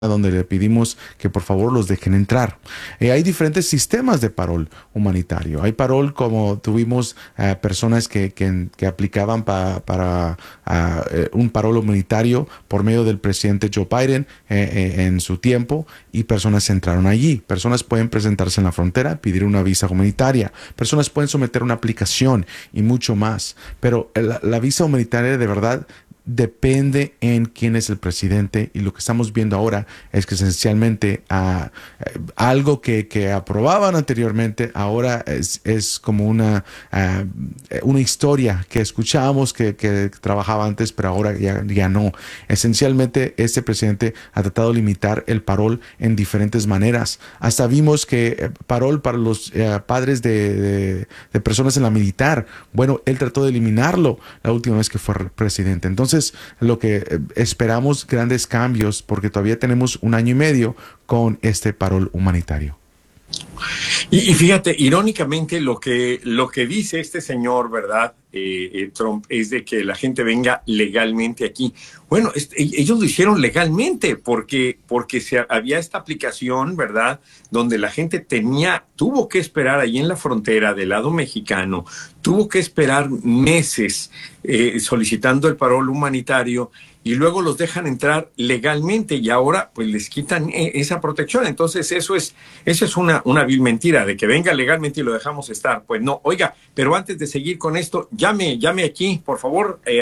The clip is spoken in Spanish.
donde le pedimos que por favor los dejen entrar. Hay diferentes sistemas de parol humanitario. Hay parol como tuvimos personas que aplicaban para un parol humanitario por medio del presidente Joe Biden en su tiempo y personas entraron allí. Personas pueden presentarse en la frontera, pedir una visa humanitaria. Personas pueden someter una aplicación y mucho más. Pero la visa humanitaria de verdad depende en quién es el presidente y lo que estamos viendo ahora es que esencialmente algo que aprobaban anteriormente ahora es como una historia que escuchábamos que trabajaba antes pero ahora ya no. Esencialmente este presidente ha tratado de limitar el parol en diferentes maneras. Hasta vimos que parol para los padres de personas en la militar, bueno, él trató de eliminarlo la última vez que fue presidente. Entonces, lo que esperamos grandes cambios porque todavía tenemos un año y medio con este parol humanitario. Y fíjate, irónicamente, lo que dice este señor, ¿verdad? Trump, es de que la gente venga legalmente aquí. Bueno, ellos lo hicieron legalmente porque había esta aplicación, ¿verdad? Donde la gente tuvo que esperar ahí en la frontera del lado mexicano, tuvo que esperar meses solicitando el parol humanitario y luego los dejan entrar legalmente y ahora pues les quitan esa protección. Entonces eso es una vil mentira de que venga legalmente y lo dejamos estar. Pues no, oiga, pero antes de seguir con esto, llame aquí, por favor,